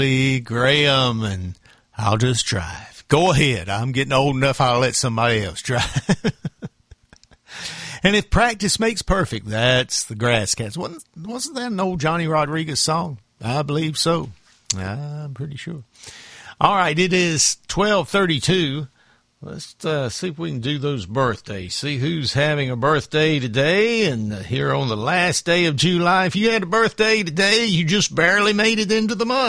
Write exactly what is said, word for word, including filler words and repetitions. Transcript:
Lee Graham and I'll Just Drive. Go ahead. I'm getting old enough I'll let somebody else drive. And if practice makes perfect, that's the Grass Cats. Wasn't, wasn't that an old Johnny Rodriguez song? I believe so. I'm pretty sure. All right, it is twelve thirty-two. Let's uh, see if we can do those birthdays. See who's having a birthday today. And uh, here on the last day of July, if you had a birthday today, you just barely made it into the month.